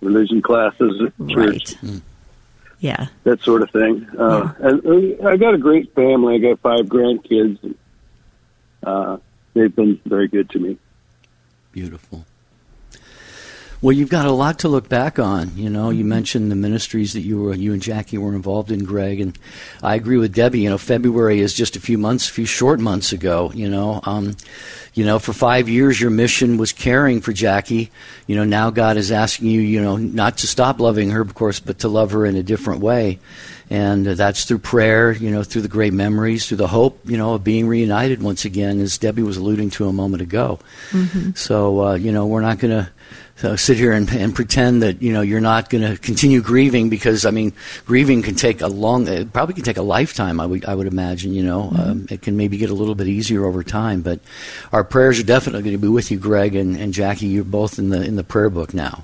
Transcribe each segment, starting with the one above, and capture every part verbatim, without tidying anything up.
religion classes at right. church. Mm. Yeah. That sort of thing. Uh, yeah. And uh, I got a great family. I got five grandkids. And, uh, they've been very good to me. Beautiful. Well, you've got a lot to look back on. You know, you mentioned the ministries that you were, you and Jackie were involved in, Greg, and I agree with Debbie. You know, February is just a few months, a few short months ago. You know, um, you know, for five years your mission was caring for Jackie. You know, now God is asking you, you know, not to stop loving her, of course, but to love her in a different way. And uh, that's through prayer, you know, through the great memories, through the hope, you know, of being reunited once again, as Debbie was alluding to a moment ago. Mm-hmm. So, uh, you know, we're not going to uh, sit here and, and pretend that, you know, you're not going to continue grieving, because, I mean, grieving can take a long, it probably can take a lifetime, I would, I would imagine, you know. Mm-hmm. Um, it can maybe get a little bit easier over time. But our prayers are definitely going to be with you, Greg, and, and Jackie. You're both in the in the prayer book now.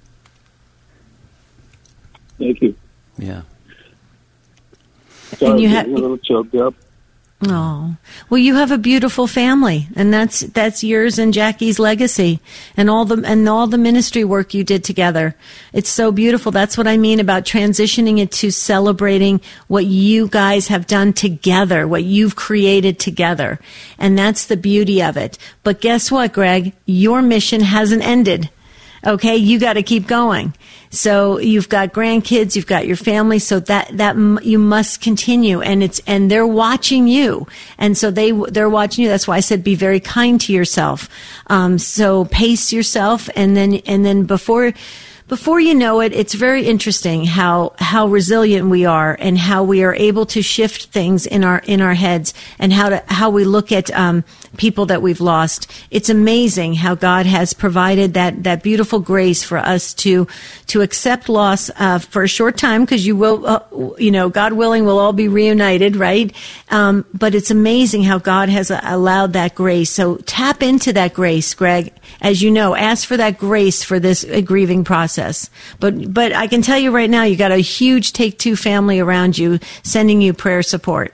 Thank you. Yeah. Sorry, and you I'm have a little choked up. Oh, well, you have a beautiful family, and that's that's yours and Jackie's legacy, and all the and all the ministry work you did together. It's so beautiful. That's what I mean about transitioning it to celebrating what you guys have done together, what you've created together, and that's the beauty of it. But guess what, Greg? Your mission hasn't ended. Okay, you got to keep going. So you've got grandkids, you've got your family, so that that you must continue, and it's and they're watching you, and so they they're watching you. That's why I said be very kind to yourself. Um, so pace yourself, and then and then before. Before you know it, it's very interesting how, how resilient we are, and how we are able to shift things in our in our heads, and how to how we look at um, people that we've lost. It's amazing how God has provided that, that beautiful grace for us to to accept loss uh, for a short time, because you will, uh, you know, God willing, we'll all be reunited, right? Um, but it's amazing how God has uh, allowed that grace. So tap into that grace, Greg. As you know, ask for that grace for this uh, grieving process. But but I can tell you right now, you got a huge Take Two family around you sending you prayer support.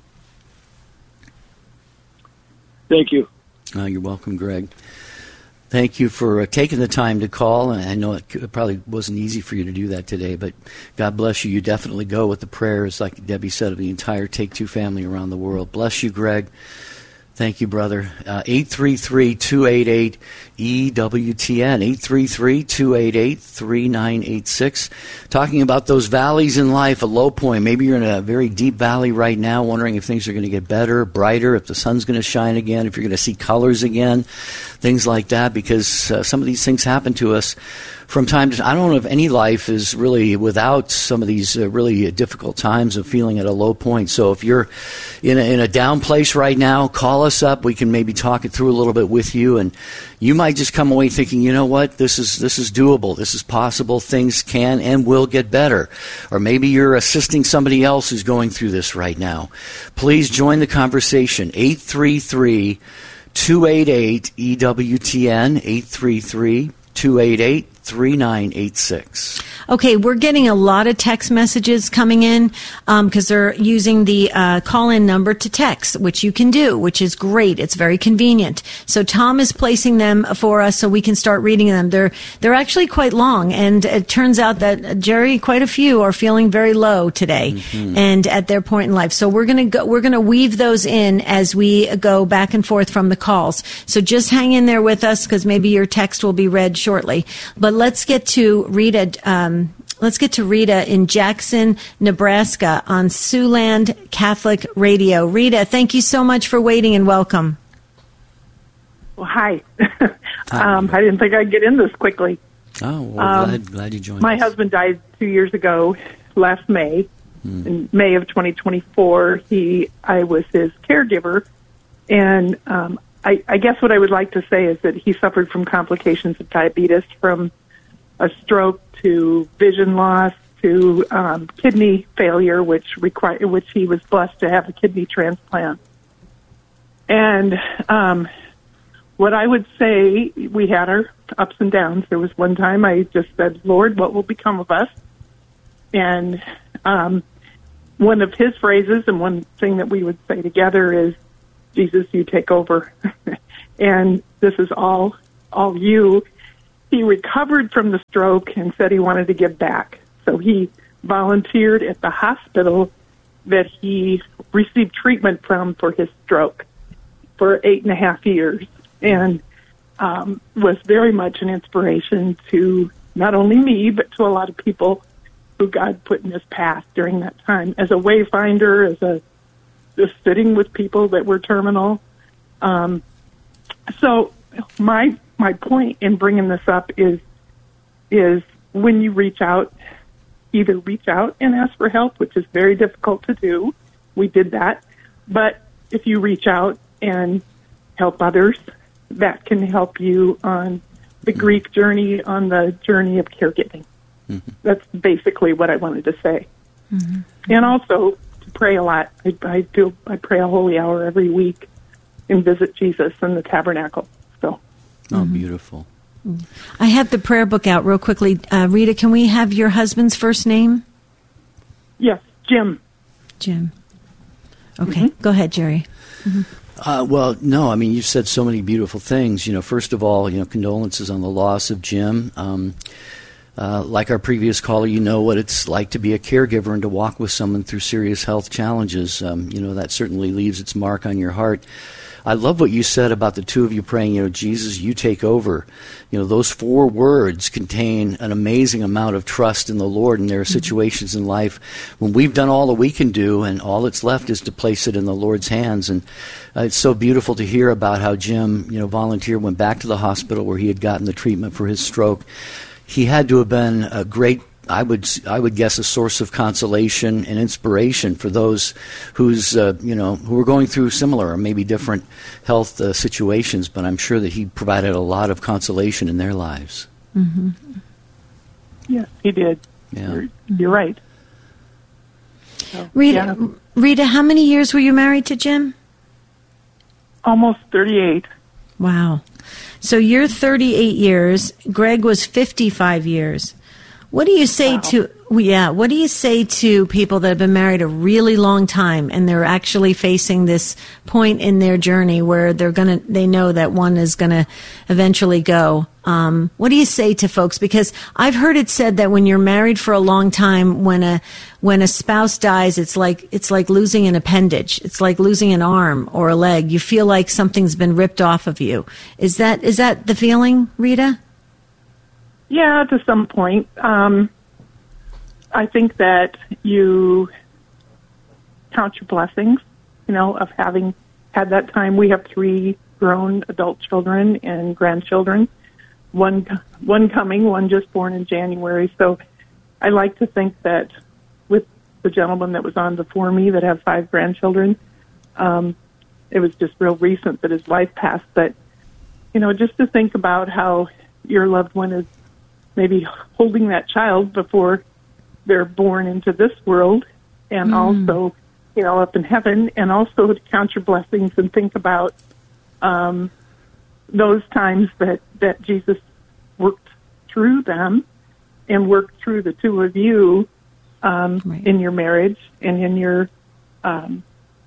Thank you. Uh, you're welcome, Greg. Thank you for uh, taking the time to call. And I know it, it probably wasn't easy for you to do that today, but God bless you. You definitely go with the prayers, like Debbie said, of the entire Take Two family around the world. Bless you, Greg. Thank you, brother. Uh, eight three three, two eight eight, E W T N, eight three three, two eight eight, three nine eight six. Talking about those valleys in life, a low point. Maybe you're in a very deep valley right now, wondering if things are going to get better, brighter, if the sun's going to shine again, if you're going to see colors again, things like that, because uh, some of these things happen to us from time to time. I don't know if any life is really without some of these uh, really difficult times of feeling at a low point. So if you're in a, in a down place right now, call us up. We can maybe talk it through a little bit with you, and you might just come away thinking, you know what, this is this is doable, this is possible, things can and will get better. Or maybe you're assisting somebody else who's going through this right now. Please join the conversation. eight three three, two eight eight, E W T N, eight three three, two eight eight, three nine eight six. Okay, we're getting a lot of text messages coming in because um, they're using the uh, call-in number to text, which you can do, which is great. It's very convenient. So Tom is placing them for us so we can start reading them. They're they're actually quite long, and it turns out that, uh, Jerry, quite a few are feeling very low today, mm-hmm. and at their point in life. So we're gonna go, we're gonna weave those in as we go back and forth from the calls. So just hang in there with us, because maybe your text will be read shortly. But let's get to Rita. Um, Let's get to Rita in Jackson, Nebraska on Siouxland Catholic Radio. Rita, thank you so much for waiting, and welcome. Well, hi. um, I didn't think I'd get in this quickly. Oh, well, um, glad, glad you joined my us. My husband died two years ago, last May. Hmm. In May of twenty twenty-four, he, I was his caregiver, and um, I, I guess what I would like to say is that he suffered from complications of diabetes, from a stroke to vision loss to um, kidney failure, which require which he was blessed to have a kidney transplant. And um, what I would say, we had our ups and downs. There was one time I just said, "Lord, what will become of us?" And um, one of his phrases, and one thing that we would say together, is, "Jesus, you take over." And this is all all you. he recovered from the stroke and said he wanted to give back. So he volunteered at the hospital that he received treatment from for his stroke for eight and a half years, and um, was very much an inspiration to not only me, but to a lot of people who God put in his path during that time as a wayfinder, as a just sitting with people that were terminal. Um, so my my point in bringing this up is is when you reach out, either reach out and ask for help, which is very difficult to do. We did that. But if you reach out and help others, that can help you on the Greek journey, on the journey of caregiving. Mm-hmm. That's basically what I wanted to say. Mm-hmm. And also to pray a lot. I, I do. I pray a holy hour every week and visit Jesus in the tabernacle. So, oh, mm-hmm. beautiful. I have the prayer book out real quickly. Uh, Rita, can we have your husband's first name? Yes, Jim. Jim. Okay, mm-hmm. Go ahead, Jerry. Mm-hmm. Uh, well, no, I mean, you've said so many beautiful things. You know, first of all, you know, condolences on the loss of Jim. Um, uh, like our previous caller, you know what it's like to be a caregiver and to walk with someone through serious health challenges. Um, you know, that certainly leaves its mark on your heart. I love what you said about the two of you praying, you know, Jesus, you take over. You know, those four words contain an amazing amount of trust in the Lord, and there are situations in life when we've done all that we can do, and all that's left is to place it in the Lord's hands. And uh, it's so beautiful to hear about how Jim, you know, volunteered, went back to the hospital where he had gotten the treatment for his stroke. He had to have been a great I would I would guess a source of consolation and inspiration for those who's uh, you know who were going through similar or maybe different health uh, situations. But I'm sure that he provided a lot of consolation in their lives. Mm-hmm. Yes, he did. Yeah, you're, you're right. So, Rita, yeah. Rita, how many years were you married to Jim? Almost thirty-eight. Wow. So you're thirty-eight years. Greg was fifty-five years. What do you say wow. to yeah? What do you say to people that have been married a really long time and they're actually facing this point in their journey where they're gonna they know that one is gonna eventually go? Um, what do you say to folks? Because I've heard it said that when you're married for a long time, when a when a spouse dies, it's like it's like losing an appendage. It's like losing an arm or a leg. You feel like something's been ripped off of you. Is that is that the feeling, Rita? Yeah, to some point. Um, I think that you count your blessings, you know, of having had that time. We have three grown adult children and grandchildren, one one coming, one just born in January. So I like to think that with the gentleman that was on before me that have five grandchildren, um, it was just real recent that his wife passed. But, you know, just to think about how your loved one is maybe holding that child before they're born into this world, and mm. also, you know, up in heaven, and also to count your blessings and think about um, those times that, that Jesus worked through them and worked through the two of you um, right. in your marriage and in your um,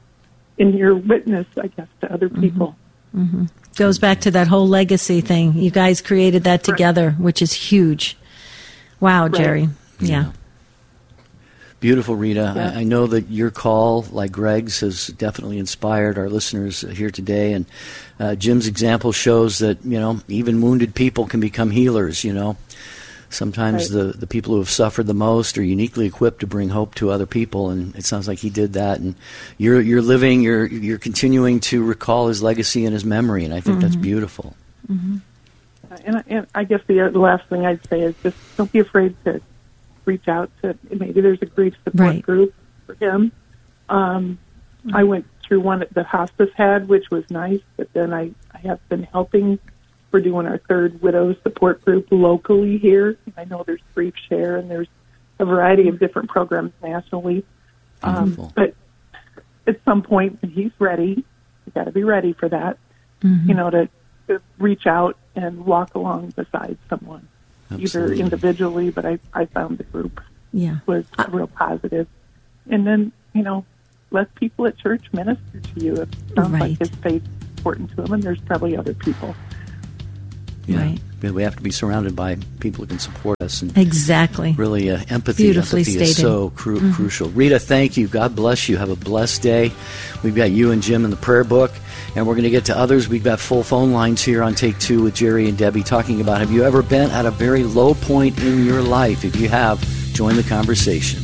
in your witness, I guess, to other people. Mm-hmm. Mm-hmm. Goes back to that whole legacy thing. You guys created that together, right. which is huge. Wow, right. Jerry. Yeah. yeah. Beautiful, Rita. Yeah. I, I know that your call, like Greg's, has definitely inspired our listeners here today. And uh, Jim's example shows that, you know, even wounded people can become healers, you know. Sometimes right. the, the people who have suffered the most are uniquely equipped to bring hope to other people, and it sounds like he did that. And you're you're living, you're you're continuing to recall his legacy and his memory, and I think mm-hmm. that's beautiful. Mm-hmm. And, I, and I guess the, the last thing I'd say is just don't be afraid to reach out to. Maybe there's a grief support right. group for him. Um, mm-hmm. I went through one that hospice had, which was nice, but then I, I have been helping. We're doing our third widow support group locally here. I know there's Grief Share, and there's a variety of different programs nationally. Um, but at some point, when he's ready, you got to be ready for that. Mm-hmm. You know, to, to reach out and walk along beside someone, Absolutely. Either individually. But I, I found the group yeah. was uh, real positive. And then, you know, let people at church minister to you. It sounds right. like his faith is important to him, and there's probably other people. Yeah. Right. We have to be surrounded by people who can support us. And exactly. Really, uh, empathy, Beautifully empathy stated. is so cru- Mm-hmm. crucial. Rita, thank you. God bless you. Have a blessed day. We've got you and Jim in the prayer book, and we're going to get to others. We've got full phone lines here on Take Two with Jerry and Debbie talking about, have you ever been at a very low point in your life? If you have, join the conversation.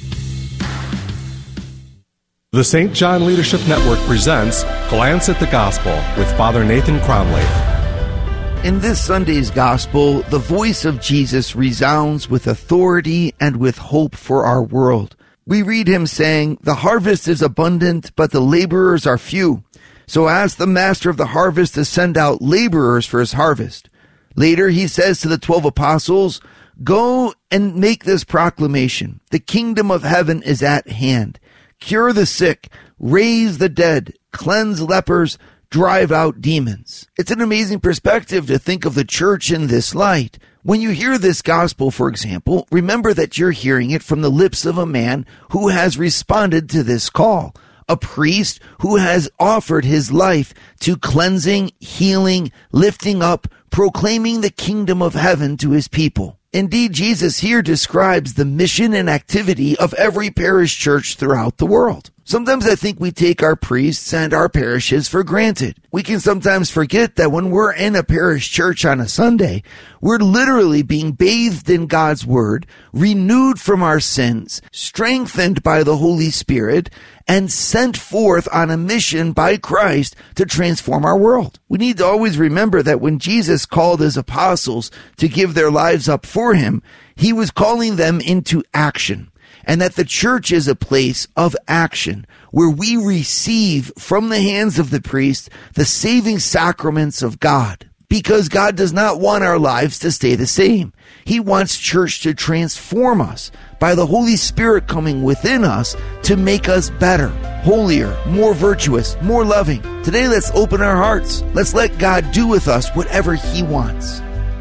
The Saint John Leadership Network presents Glance at the Gospel with Father Nathan Cromley. In this Sunday's Gospel, the voice of Jesus resounds with authority and with hope for our world. We read him saying, "The harvest is abundant, but the laborers are few. So ask the master of the harvest to send out laborers for his harvest." Later, he says to the twelve apostles, "Go and make this proclamation. The kingdom of heaven is at hand. Cure the sick, raise the dead, cleanse lepers, drive out demons." It's an amazing perspective to think of the church in this light. When you hear this gospel, for example, remember that you're hearing it from the lips of a man who has responded to this call, a priest who has offered his life to cleansing, healing, lifting up, proclaiming the kingdom of heaven to his people. Indeed, Jesus here describes the mission and activity of every parish church throughout the world. Sometimes I think we take our priests and our parishes for granted. We can sometimes forget that when we're in a parish church on a Sunday, we're literally being bathed in God's Word, renewed from our sins, strengthened by the Holy Spirit, and sent forth on a mission by Christ to transform our world. We need to always remember that when Jesus called his apostles to give their lives up for him, he was calling them into action. And that the church is a place of action where we receive from the hands of the priest the saving sacraments of God. Because God does not want our lives to stay the same. He wants church to transform us by the Holy Spirit coming within us to make us better, holier, more virtuous, more loving. Today, let's open our hearts. Let's let God do with us whatever he wants.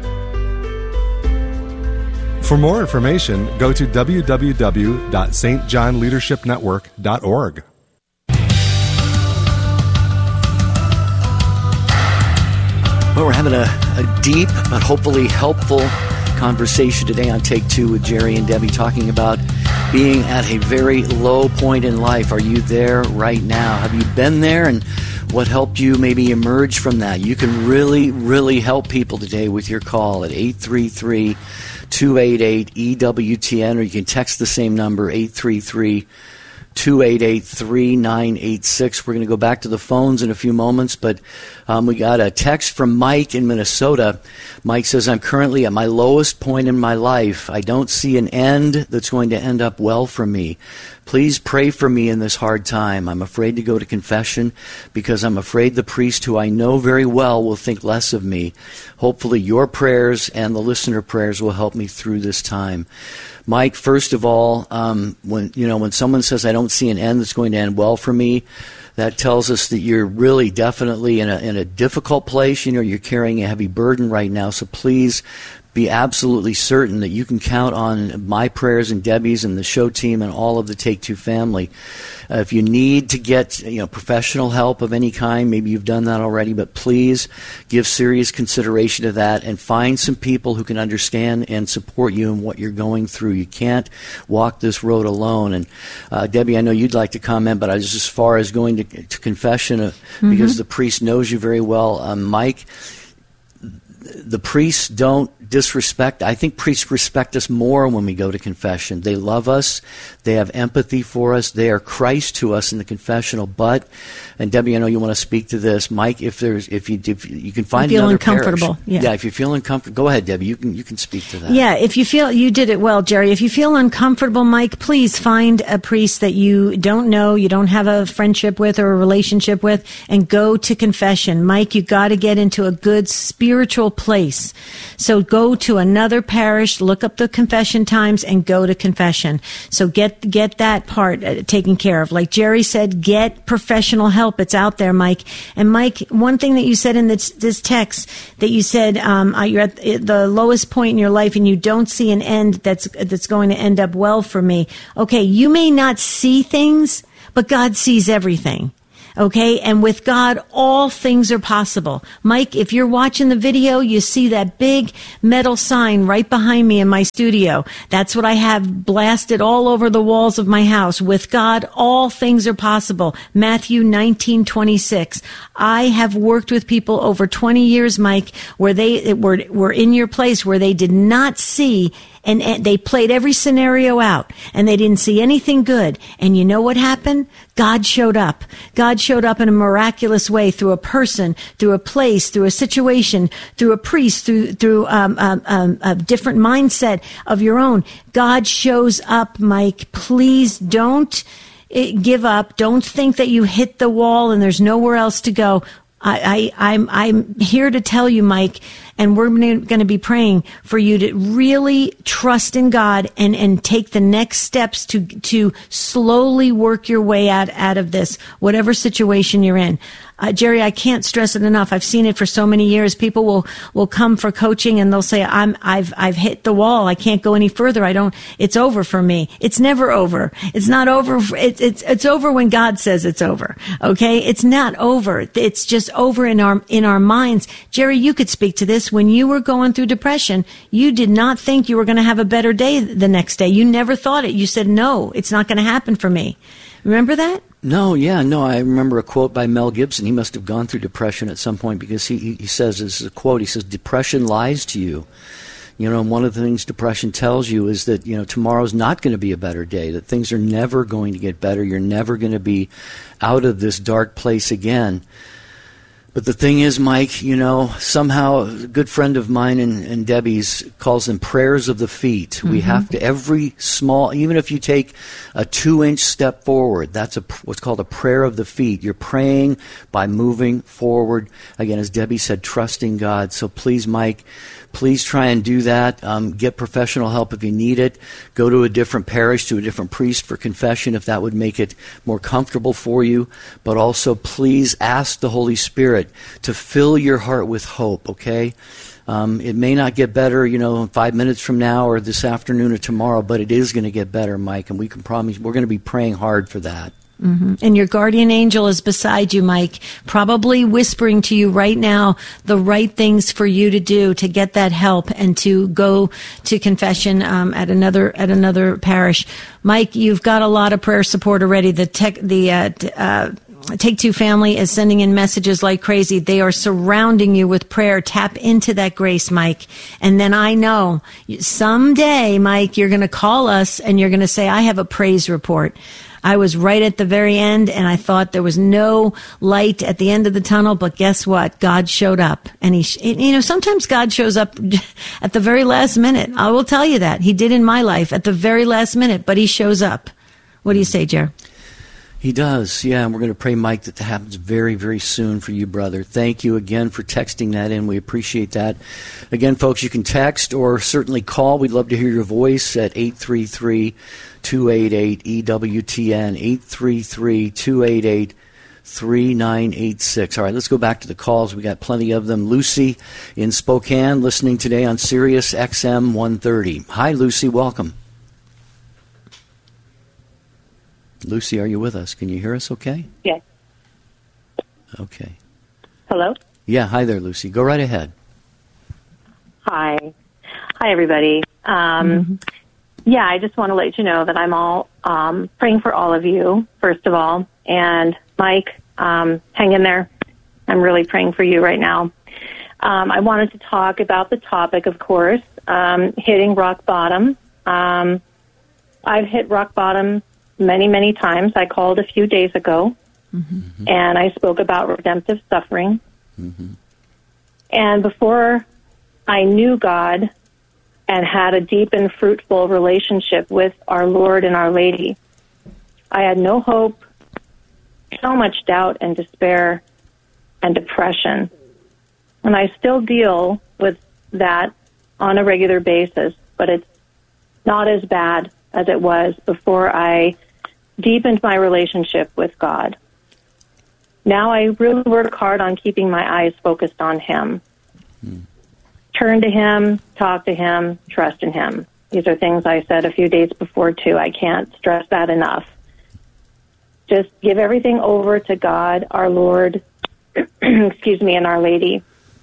For more information, go to w w w dot s t john leadership network dot org. Well, we're having a, a deep but hopefully helpful conversation today on Take Two with Jerry and Debbie, talking about being at a very low point in life. Are you there right now? Have you been there, and what helped you maybe emerge from that? You can really, really help people today with your call at eight three three, two eight eight, E W T N, or you can text the same number, eight three three, two eight eight, three nine eight six. We're going to go back to the phones in a few moments, but um, we got a text from Mike in Minnesota. Mike says, "I'm currently at my lowest point in my life. I don't see an end that's going to end up well for me. Please pray for me in this hard time. I'm afraid to go to confession because I'm afraid the priest who I know very well will think less of me. Hopefully your prayers and the listener prayers will help me through this time." Mike, first of all, um, when you know when someone says, "I don't see an end that's going to end well for me," that tells us that you're really definitely in a in a difficult place. You know, you're carrying a heavy burden right now. So please be absolutely certain that you can count on my prayers and Debbie's and the show team and all of the Take Two family. Uh, if you need to get you know professional help of any kind, maybe you've done that already, but please give serious consideration to that and find some people who can understand and support you in what you're going through. You can't walk this road alone. And uh, Debbie, I know you'd like to comment, but I just as far as going to, to confession, uh, mm-hmm. because the priest knows you very well, um, Mike, the priests don't disrespect. I think priests respect us more when we go to confession. They love us. They have empathy for us. They are Christ to us in the confessional. But, and Debbie, I know you want to speak to this. Mike, if there's, if you, if you can find feel another uncomfortable. parish. Yeah. yeah, if you feel uncomfortable, go ahead, Debbie. You can, you can speak to that. Yeah, if you feel, you did it well, Jerry. If you feel uncomfortable, Mike, please find a priest that you don't know, you don't have a friendship with or a relationship with, and go to confession. Mike, you got to get into a good spiritual place. So go to another parish, look up the confession times, and go to confession. So get get that part uh, taken care of. Like Jerry said, get professional help. It's out there, Mike. And Mike, one thing that you said in this, this text, that you said um, you're at the lowest point in your life and you don't see an end that's that's going to end up well for me. Okay, you may not see things, but God sees everything. Okay. And with God, all things are possible. Mike, if you're watching the video, you see that big metal sign right behind me in my studio. That's what I have blasted all over the walls of my house. With God, all things are possible. Matthew nineteen twenty-six. I have worked with people over twenty years, Mike, where they were, were in your place where they did not see, and, and they played every scenario out, and they didn't see anything good. And you know what happened? God showed up. God showed up in a miraculous way through a person, through a place, through a situation, through a priest, through through um, um, um, a different mindset of your own. God shows up, Mike. Please don't give up. Don't think that you hit the wall and there's nowhere else to go. I, I, I'm, I'm here to tell you, Mike, and we're going to be praying for you to really trust in God and, and take the next steps to, to slowly work your way out, out of this, whatever situation you're in. Uh, Jerry, I can't stress it enough. I've seen it for so many years. People will, will come for coaching and they'll say, I'm, I've, I've hit the wall. I can't go any further. I don't, it's over for me. It's never over. It's not over. It's, it's, it's over when God says it's over. Okay. It's not over. It's just over in our, in our minds. Jerry, you could speak to this. When you were going through depression, you did not think you were going to have a better day the next day. You never thought it. You said, no, it's not going to happen for me. Remember that? No, yeah, no. I remember a quote by Mel Gibson. He must have gone through depression at some point because he, he says, this is a quote, he says, depression lies to you. You know, and one of the things depression tells you is that, you know, tomorrow's not going to be a better day, that things are never going to get better. You're never going to be out of this dark place again. But the thing is, Mike, you know, somehow a good friend of mine and, and Debbie's calls them prayers of the feet. Mm-hmm. We have to, every small, even if you take a two-inch step forward, that's a, what's called a prayer of the feet. You're praying by moving forward. Again, as Debbie said, trusting God. So please, Mike, please try and do that. Um, get professional help if you need it. Go to a different parish, to a different priest for confession if that would make it more comfortable for you. But also, please ask the Holy Spirit to fill your heart with hope, okay? Um, it may not get better, you know, five minutes from now or this afternoon or tomorrow, but it is going to get better, Mike, and we can promise we're going to be praying hard for that. Mm-hmm. And your guardian angel is beside you, Mike, probably whispering to you right now the right things for you to do to get that help and to go to confession um, at another at another parish. Mike, you've got a lot of prayer support already. The tech, the uh, uh, Take Two family is sending in messages like crazy. They are surrounding you with prayer. Tap into that grace, Mike. And then I know someday, Mike, you're going to call us and you're going to say, I have a praise report. I was right at the very end, and I thought there was no light at the end of the tunnel, but guess what? God showed up. And he, you know, sometimes God shows up at the very last minute. I will tell you that. He did in my life at the very last minute, but he shows up. What do you say, Jer? He does, yeah, and we're going to pray, Mike, that that happens very, very soon for you, brother. Thank you again for texting that in. We appreciate that. Again, folks, you can text or certainly call. We'd love to hear your voice at eight three three, two eight eight, E W T N, eight three three, two eight eight, three nine eight six. All right, let's go back to the calls. We got plenty of them. Lucy in Spokane listening today on Sirius X M one thirty. Hi, Lucy. Welcome. Lucy, are you with us? Can you hear us okay? Yes. Okay. Hello? Yeah, hi there, Lucy. Go right ahead. Hi. Hi, everybody. Um, mm-hmm. Yeah, I just want to let you know that I'm all um, praying for all of you, first of all. And Mike, um, hang in there. I'm really praying for you right now. Um, I wanted to talk about the topic, of course, um, hitting rock bottom. Um, I've hit rock bottom many, many times. I called a few days ago, mm-hmm. and I spoke about redemptive suffering. Mm-hmm. And before I knew God and had a deep and fruitful relationship with our Lord and Our Lady, I had no hope, so much doubt and despair and depression. And I still deal with that on a regular basis, but it's not as bad as it was before I deepened my relationship with God. Now I really work hard on keeping my eyes focused on Him. Hmm. Turn to Him, talk to Him, trust in Him. These are things I said a few days before, too. I can't stress that enough. just give everything over to God, our Lord, excuse me, and Our Lady.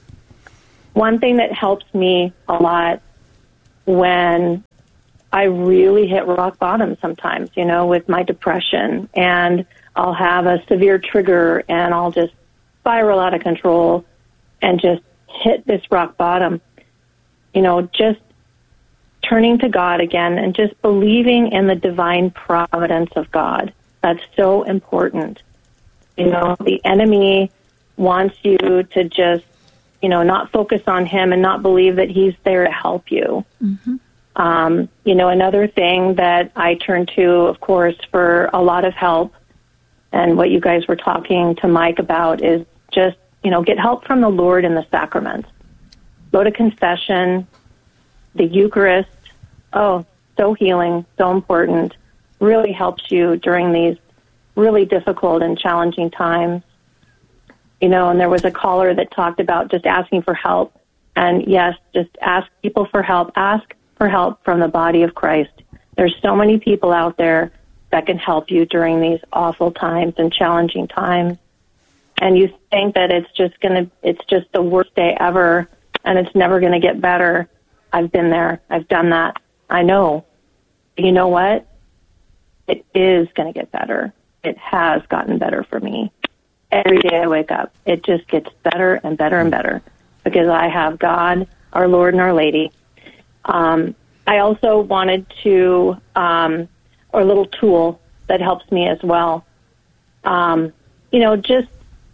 One thing that helps me a lot when I really hit rock bottom sometimes, you know, with my depression, and I'll have a severe trigger and I'll just spiral out of control and just hit this rock bottom, you know, just turning to God again and just believing in the divine providence of God. That's so important. You know, the enemy wants you to just, you know, not focus on him and not believe that he's there to help you. Mm-hmm. Um, you know, another thing that I turn to, of course, for a lot of help, and what you guys were talking to Mike about, is just, you know, get help from the Lord in the sacraments. Go to confession, the Eucharist. Oh, so healing, so important. Really helps you during these really difficult and challenging times. You know, and there was a caller that talked about just asking for help. And yes, just ask people for help. Ask for help from the body of Christ. There's so many people out there that can help you during these awful times and challenging times. And you think that it's just going to, it's just the worst day ever and it's never going to get better. I've been there. I've done that. I know. You know what? It is going to get better. It has gotten better for me. Every day I wake up, it just gets better and better and better because I have God, our Lord, and Our Lady. Um, I also wanted to, um, or a little tool that helps me as well. Um, you know, just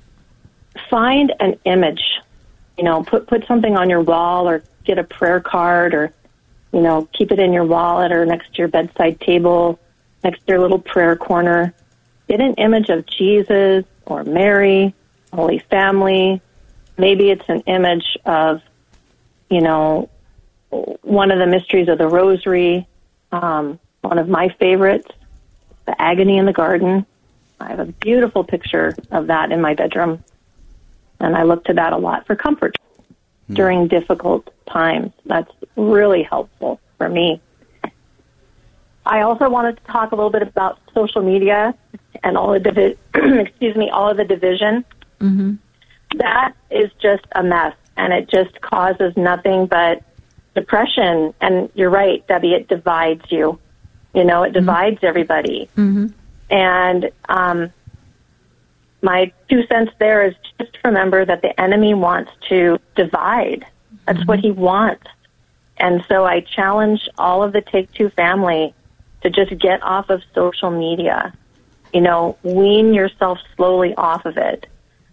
find an image. You know, put put something on your wall, or get a prayer card, or, you know, keep it in your wallet or next to your bedside table, next to your little prayer corner. Get an image of Jesus or Mary, Holy Family. Maybe it's an image of, you know, one of the mysteries of the Rosary. Um, one of my favorites, the Agony in the Garden. I have a beautiful picture of that in my bedroom, and I look to that a lot for comfort mm. during difficult times. That's really helpful for me. I also wanted to talk a little bit about social media and all the divi- excuse me, all of the division. Mm-hmm. That is just a mess, and it just causes nothing but depression. And you're right, Debbie, it divides you. You know, it divides mm-hmm. everybody. Mm-hmm. And um, my two cents there is just remember that the enemy wants to divide. That's mm-hmm. what he wants. And so I challenge all of the Take Two family to just get off of social media. You know, wean yourself slowly off of it.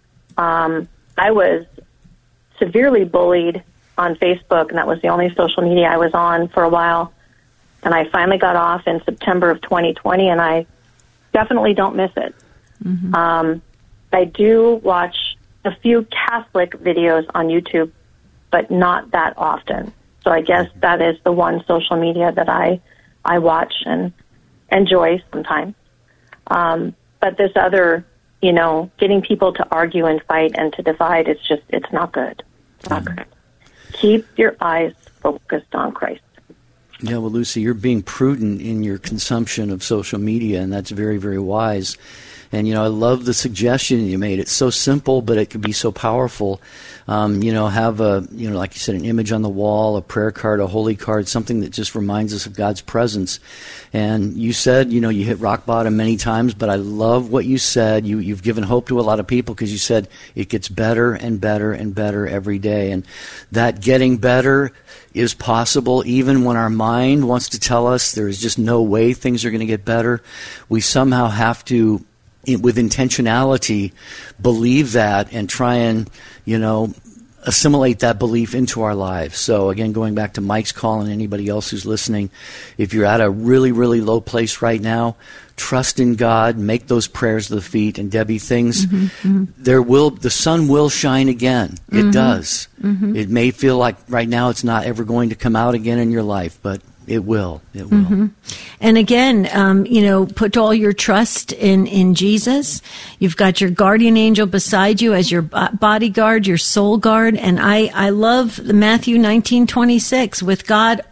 Um, I was severely bullied on Facebook, and that was the only social media I was on for a while. And I finally got off in September of twenty twenty, and I definitely don't miss it. Mm-hmm. Um, I do watch a few Catholic videos on YouTube, but not that often. So I guess that is the one social media that I, I watch and enjoy sometimes. Um, but this other, you know, getting people to argue and fight and to divide, it's just, it's not good. It's not mm-hmm. good. Keep your eyes focused on Christ. Yeah, well, Lucy, you're being prudent in your consumption of social media, and that's very, very wise. And, you know, I love the suggestion you made. It's so simple, but it can be so powerful. Um, you know, have a, you know, like you said, an image on the wall, a prayer card, a holy card, something that just reminds us of God's presence. And you said, you know, you hit rock bottom many times, but I love what you said. You, you've given hope to a lot of people because you said it gets better and better and better every day. And that getting better is possible even when our mind wants to tell us there is just no way things are going to get better. We somehow have to, with intentionality, believe that and try and, you know, assimilate that belief into our lives. So again, going back to Mike's call and anybody else who's listening, if you're at a really, really low place right now, trust in God, make those prayers to the feet, and Debbie, things, mm-hmm, mm-hmm. there will, the sun will shine again. It mm-hmm. does. Mm-hmm. It may feel like right now it's not ever going to come out again in your life, but it will. It will. Mm-hmm. And again, um, you know, put all your trust in, in Jesus. You've got your guardian angel beside you as your bodyguard, your soul guard. And I, I love the Matthew nineteen twenty-six. With God,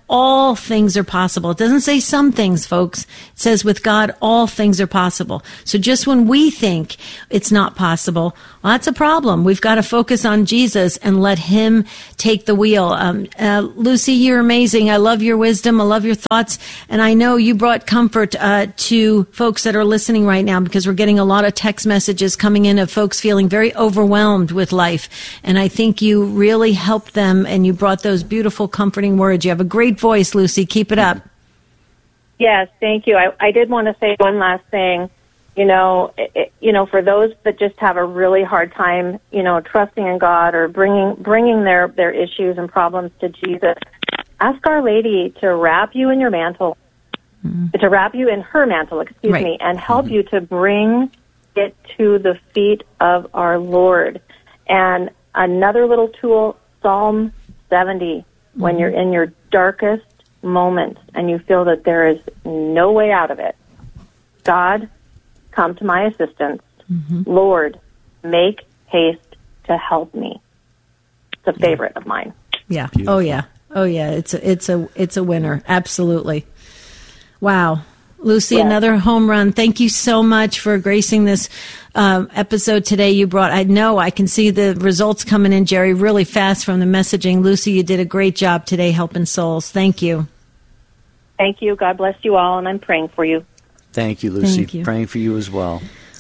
all things are possible. It doesn't say some things, folks. It says with God, all things are possible. So just when we think it's not possible, well, that's a problem. We've got to focus on Jesus and let him take the wheel. Um, uh, Lucy, you're amazing. I love your wisdom. I love your thoughts. And I know you brought comfort uh, to folks that are listening right now, because we're getting a lot of text messages coming in of folks feeling very overwhelmed with life. And I think you really helped them, and you brought those beautiful, comforting words. You have a great voice, Lucy. Keep it up. Yes, thank you. I, I did want to say one last thing. You know, it, you know, for those that just have a really hard time, you know, trusting in God or bringing bringing their, their issues and problems to Jesus, ask Our Lady to wrap you in your mantle, mm-hmm. to wrap you in her mantle, excuse right. me, and help mm-hmm. you to bring it to the feet of our Lord. And another little tool, Psalm seventy, mm-hmm. when you're in your darkest moments and you feel that there is no way out of it. God, come to my assistance. Mm-hmm. Lord, make haste to help me. It's a favorite yeah. of mine. Yeah. Beautiful. Oh yeah. Oh yeah. It's a, it's a, it's a winner. Absolutely. Wow. Lucy, yeah. another home run. Thank you so much for gracing this um, episode today. You brought, I know I can see the results coming in, Jerry, really fast from the messaging. Lucy, you did a great job today helping souls. Thank you. Thank you. God bless you all, and I'm praying for you. Thank you, Lucy. Thank you. Praying for you as well.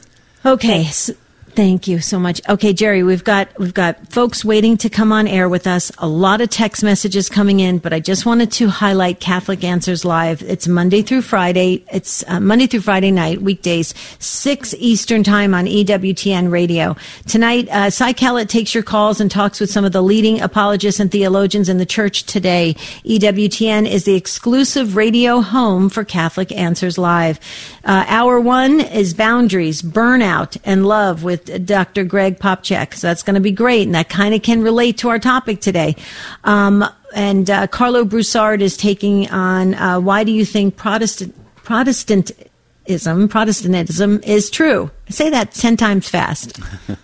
Okay. So, thank you so much. Okay, Jerry, we've got we've got folks waiting to come on air with us. A lot of text messages coming in, but I just wanted to highlight Catholic Answers Live. It's Monday through Friday. It's uh, Monday through Friday night, weekdays, six Eastern time on E W T N Radio. Tonight, uh, Cy Kellett takes your calls and talks with some of the leading apologists and theologians in the church today. E W T N is the exclusive radio home for Catholic Answers Live. Uh, hour one is Boundaries, Burnout, and Love with Doctor Greg Popcak. So that's going to be great, and that kind of can relate to our topic today. Um, and uh, Carlo Broussard is taking on uh, why do you think Protestant Protestantism Protestantism is true? I say that ten times fast.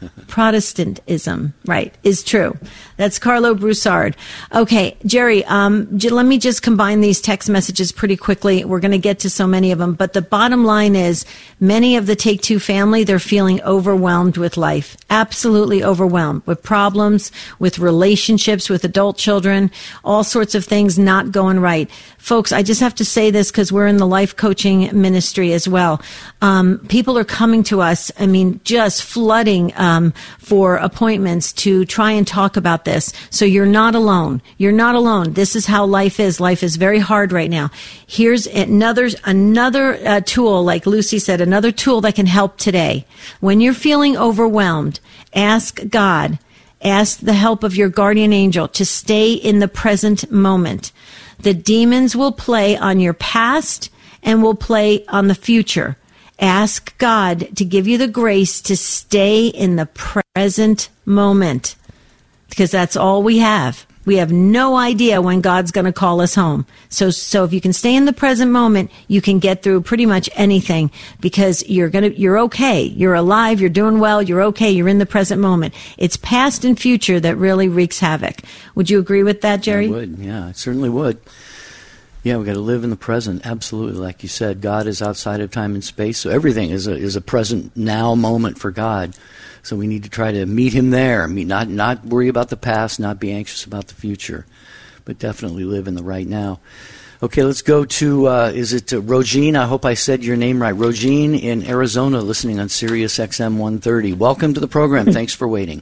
Protestantism, right, is true. That's Carlo Broussard. Okay, Jerry, um, j- let me just combine these text messages pretty quickly. We're going to get to so many of them. But the bottom line is many of the Take Two family, they're feeling overwhelmed with life. Absolutely overwhelmed with problems, with relationships, with adult children, all sorts of things not going right. Folks, I just have to say this because we're in the life coaching ministry as well. Um, people are coming to us I mean, just flooding um, for appointments to try and talk about this. So you're not alone. You're not alone. This is how life is. Life is very hard right now. Here's another another uh, tool, like Lucy said, another tool that can help today. When you're feeling overwhelmed, ask God, ask the help of your guardian angel to stay in the present moment. The demons will play on your past and will play on the future. Ask God to give you the grace to stay in the present moment, because that's all we have. We have no idea when God's going to call us home. So, so if you can stay in the present moment, you can get through pretty much anything, because you're going to, you're okay. You're alive. You're doing well. You're okay. You're in the present moment. It's past and future that really wreaks havoc. Would you agree with that, Jerry? I would. Yeah, I certainly would. Yeah, we've got to live in the present. Absolutely. Like you said, God is outside of time and space, so everything is a is a present now moment for God. So we need to try to meet him there. I mean, not, not worry about the past, not be anxious about the future, but definitely live in the right now. Okay, let's go to, uh, is it uh, Rogine? I hope I said your name right. Rogine in Arizona, listening on Sirius X M one thirty. Welcome to the program. Thanks for waiting.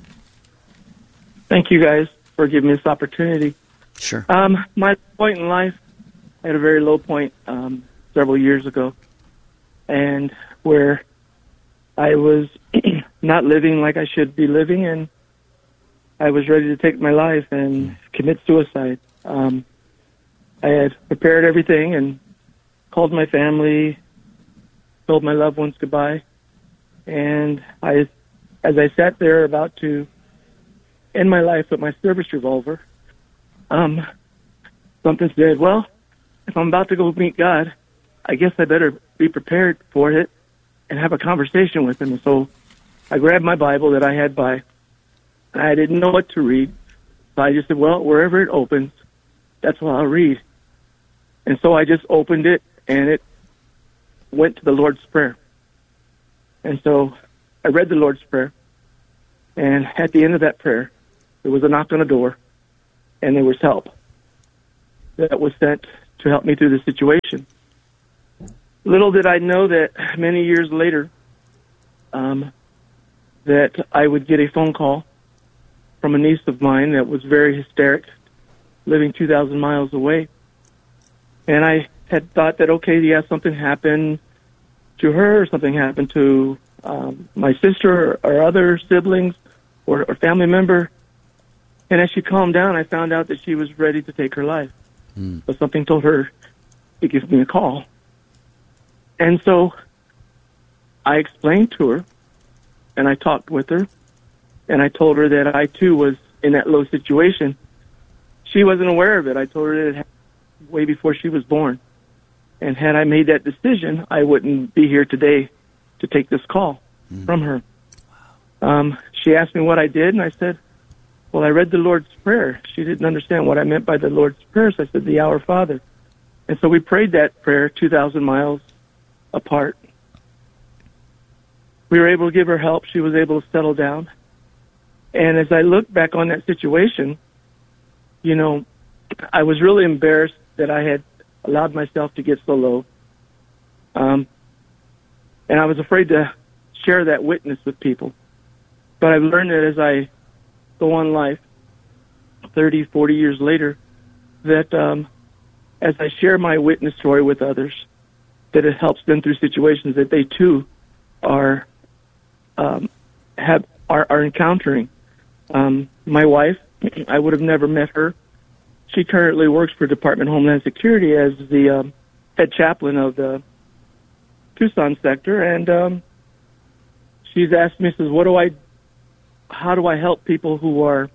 Thank you, guys, for giving me this opportunity. Sure. Um, my point in life, I had a very low point um, several years ago, and where I was not living like I should be living, and I was ready to take my life and commit suicide. Um, I had prepared everything and called my family, told my loved ones goodbye, and I, as I sat there about to end my life with my service revolver, um, something said, well, if I'm about to go meet God, I guess I better be prepared for it and have a conversation with him. And so I grabbed my Bible that I had by, and I didn't know what to read. So I just said, well, wherever it opens, that's what I'll read. And so I just opened it, and it went to the Lord's Prayer. And so I read the Lord's Prayer, and at the end of that prayer, there was a knock on the door, and there was help that was sent to help me through the situation. Little did I know that many years later, um, that I would get a phone call from a niece of mine that was very hysteric, living two thousand miles away. And I had thought that, okay, yeah, something happened to her, or something happened to um, my sister or, or other siblings or, or family member. And as she calmed down, I found out that she was ready to take her life. Mm. So something told her to give me a call. And so I explained to her, and I talked with her, and I told her that I, too, was in that low situation. She wasn't aware of it. I told her that it happened way before she was born. And had I made that decision, I wouldn't be here today to take this call mm. from her. Wow. Um, she asked me what I did, and I said, well, I read the Lord's Prayer. She didn't understand what I meant by the Lord's Prayer, so I said, the Our Father. And so we prayed that prayer two thousand miles apart. We were able to give her help. She was able to settle down. And as I look back on that situation, you know, I was really embarrassed that I had allowed myself to get so low. Um, and I was afraid to share that witness with people. But I've learned that as I go on life, thirty, forty years later, that um, as I share my witness story with others, that it helps them through situations that they too are um, have are, are encountering. Um, my wife, I would have never met her. She currently works for Department of Homeland Security as the um, head chaplain of the Tucson sector, and um, she's asked me, says, "What do I? How do I help people who are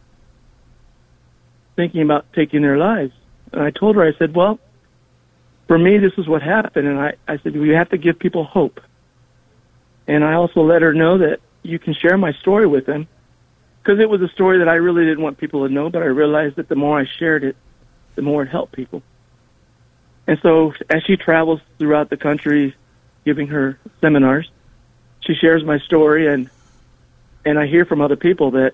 thinking about taking their lives?" And I told her, I said, "Well, for me, this is what happened." And I, I said, "We have to give people hope." And I also let her know that you can share my story with them, because it was a story that I really didn't want people to know, but I realized that the more I shared it, the more it helped people. And so as she travels throughout the country giving her seminars, she shares my story, and and I hear from other people that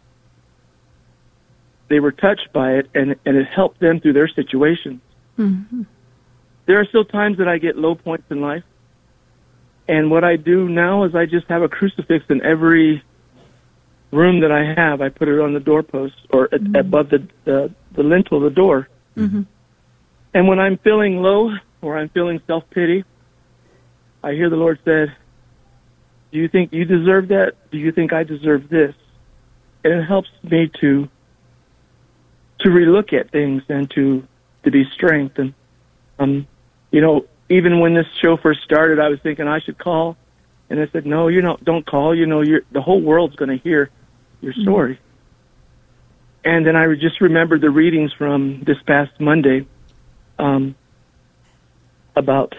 they were touched by it, and, and it helped them through their situations. Mm-hmm. There are still times that I get low points in life, and what I do now is I just have a crucifix in every room that I have. I put it on the doorpost or mm-hmm. above the, the, the lintel of the door. Mm-hmm. And when I'm feeling low or I'm feeling self-pity, I hear the Lord said, "Do you think you deserve that? Do you think I deserve this?" And it helps me to to relook at things and to, to be strengthened. Um, you know, even when this show first started, I was thinking I should call. And I said, "No, you know, don't call. You know, you're, the whole world's going to hear your story." Mm-hmm. And then I just remembered the readings from this past Monday um, about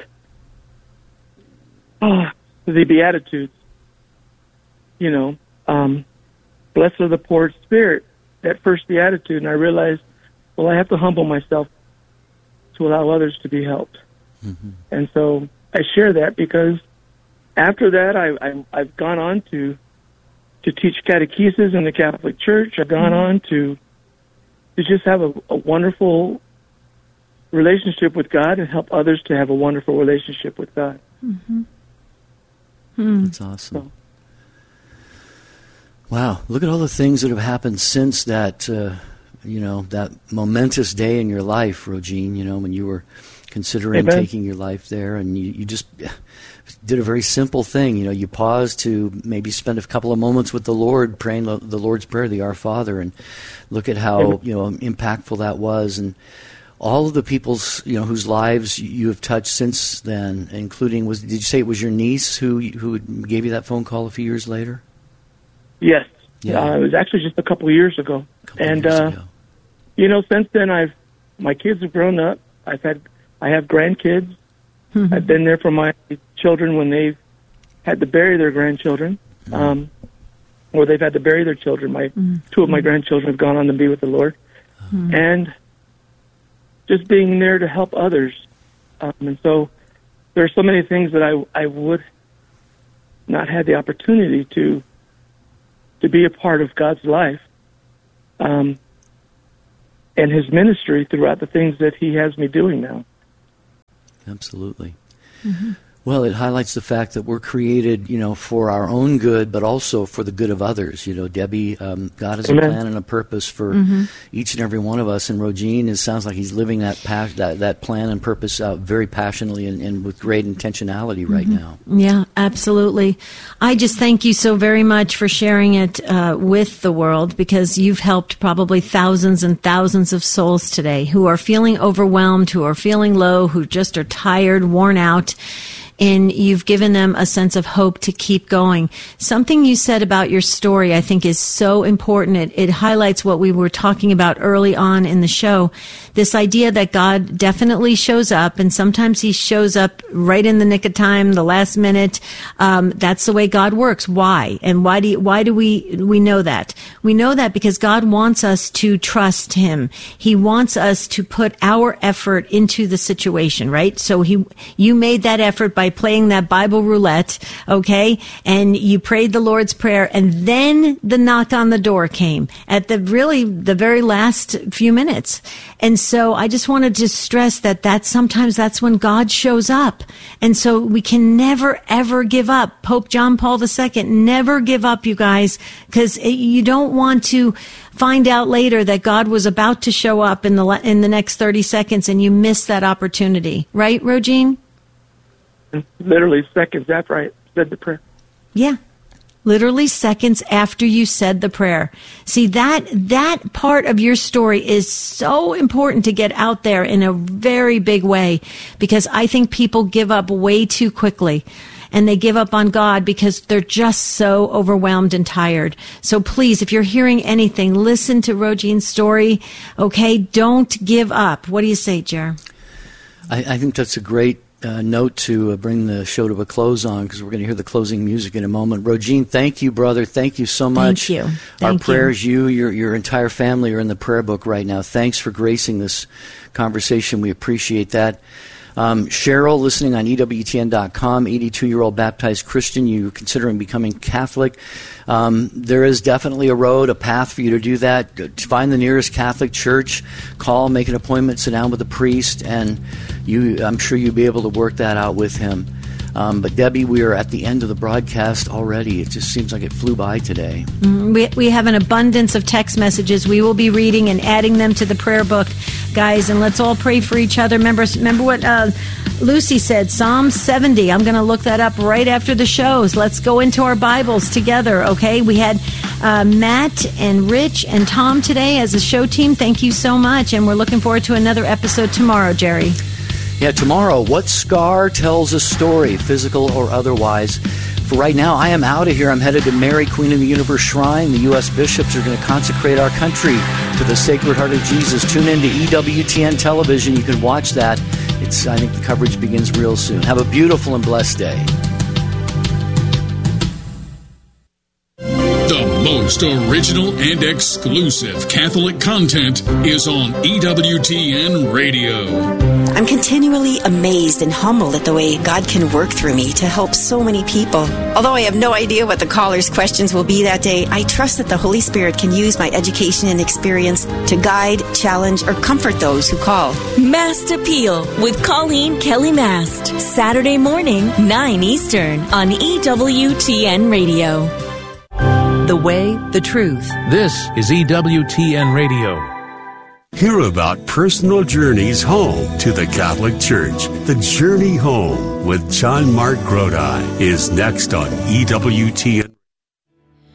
oh, the Beatitudes. You know, um, blessed are the poor in spirit, that first Beatitude. And I realized, well, I have to humble myself to allow others to be helped. Mm-hmm. And so I share that because after that, I, I, I've gone on to to teach catechesis in the Catholic Church. I've gone mm-hmm. on to to just have a, a wonderful relationship with God and help others to have a wonderful relationship with God. Mm-hmm. Mm. That's awesome. So, wow, look at all the things that have happened since that, uh, you know, that momentous day in your life, Rogine, you know, when you were considering Amen. taking your life there, and you, you just did a very simple thing. You know, you paused to maybe spend a couple of moments with the Lord, praying the Lord's Prayer, the Our Father, and look at how, Amen. you know, impactful that was. And all of the people's, you know, whose lives you have touched since then, including, was did you say it was your niece who who gave you that phone call a few years later? Yes. Yeah. Uh, it was actually just a couple of years ago. Couple and, years uh, ago. you know, since then, I've my kids have grown up. I've had, I have grandkids. Mm-hmm. I've been there for my children when they've had to bury their grandchildren, mm-hmm. um, or they've had to bury their children. My mm-hmm. two of my grandchildren have gone on to be with the Lord. Mm-hmm. And just being there to help others. Um, and so there are so many things that I, I would not have the opportunity to to be a part of God's life um, and his ministry throughout the things that he has me doing now. Absolutely. Mm-hmm. Well, it highlights the fact that we're created, you know, for our own good, but also for the good of others. You know, Debbie, um, God has Amen. a plan and a purpose for Mm-hmm. each and every one of us. And Rogene, it sounds like he's living that pas- that, that plan and purpose out very passionately and, and with great intentionality right Mm-hmm. now. Yeah, absolutely. I just thank you so very much for sharing it uh, with the world, because you've helped probably thousands and thousands of souls today who are feeling overwhelmed, who are feeling low, who just are tired, worn out. And you've given them a sense of hope to keep going. Something you said about your story, I think, is so important. It, it highlights what we were talking about early on in the show. This idea that God definitely shows up, and sometimes he shows up right in the nick of time, the last minute. Um, that's the way God works. Why? And why do you, why do we we know that? We know that because God wants us to trust him. He wants us to put our effort into the situation, right? So he you made that effort by playing that Bible roulette, okay? And you prayed the Lord's Prayer, and then the knock on the door came at the really the very last few minutes. And so I just wanted to stress that that sometimes that's when God shows up. And so we can never, ever give up. Pope John Paul the Second, never give up, you guys, because you don't want to find out later that God was about to show up in the in the next thirty seconds and you miss that opportunity. Right, Rogene? Literally seconds after I said the prayer. Yeah. Literally seconds after you said the prayer. See, that that part of your story is so important to get out there in a very big way, because I think people give up way too quickly. And they give up on God because they're just so overwhelmed and tired. So please, if you're hearing anything, listen to Rogene's story. Okay? Don't give up. What do you say, Jer? I, I think that's a great Uh, note to uh, bring the show to a close on, because we're going to hear the closing music in a moment. Rogene, thank you, brother. Thank you so much. Thank you. Our Thank prayers, you. you, your your entire family are in the prayer book right now. Thanks for gracing this conversation. We appreciate that. Um, Cheryl, listening on E W T N dot com, eighty-two-year-old baptized Christian, you're considering becoming Catholic. Um, there is definitely a road, a path for you to do that. Find the nearest Catholic church, call, make an appointment, sit down with a priest, and you, I'm sure you'll be able to work that out with him. Um, but Debbie, we are at the end of the broadcast already. It just seems like it flew by today. Mm, we, we have an abundance of text messages. We will be reading and adding them to the prayer book, guys, and let's all pray for each other. Remember, remember what uh, Lucy said, Psalm seventy. I'm going to look that up right after the shows. Let's go into our Bibles together, okay? We had uh, Matt and Rich and Tom today as a show team. Thank you so much, and we're looking forward to another episode tomorrow, Jerry. Yeah, tomorrow, what scar tells a story, physical or otherwise? For right now, I am out of here. I'm headed to Mary, Queen of the Universe Shrine. The U S bishops are going to consecrate our country to the Sacred Heart of Jesus. Tune in to E W T N Television. You can watch that. It's, I think the coverage begins real soon. Have a beautiful and blessed day. The most original and exclusive Catholic content is on E W T N Radio. I'm continually amazed and humbled at the way God can work through me to help so many people. Although I have no idea what the callers' questions will be that day, I trust that the Holy Spirit can use my education and experience to guide, challenge, or comfort those who call. Mast Appeal with Colleen Kelly Mast. Saturday morning, nine Eastern on E W T N Radio. The way, the truth. This is E W T N Radio. Hear about personal journeys home to the Catholic Church. The Journey Home with John Mark Grodi is next on E W T N.